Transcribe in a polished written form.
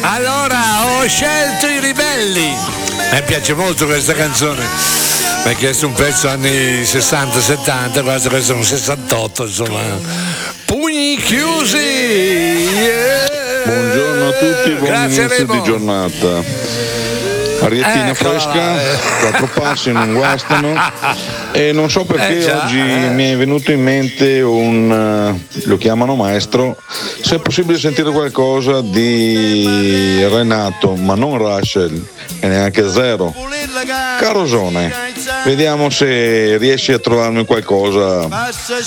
Allora, ho scelto i ribelli. Mi piace molto questa canzone, perché è un pezzo anni 60-70, quasi che sono 68, insomma. Pugni chiusi! Yeah! Buongiorno a tutti, buon Grazie, inizio Remo. di giornata. Ariettina fresca, quattro passi non guastano e non so perché oggi mi è venuto in mente lo chiamano maestro, se è possibile sentire qualcosa di Renato, ma non Russell e neanche Zero. Carosone, vediamo se riesci a trovarmi qualcosa